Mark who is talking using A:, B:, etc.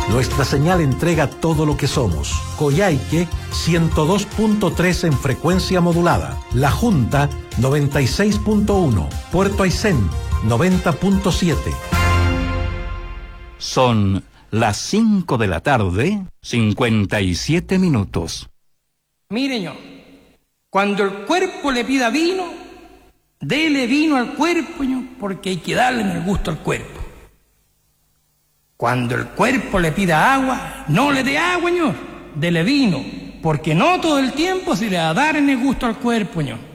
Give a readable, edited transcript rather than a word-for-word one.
A: Nuestra señal entrega todo lo que somos. Coyhaique 102.3 en frecuencia modulada. La Junta 96.1. Puerto Aysén 90.7.
B: Son las 5 de la tarde, 57 minutos.
C: Mire, señor, cuando el cuerpo le pida vino, dele vino al cuerpo, señor, porque hay que darle el gusto al cuerpo. Cuando el cuerpo le pida agua, no le dé agua, señor, dele vino, porque no todo el tiempo se le va a dar en el gusto al cuerpo, señor.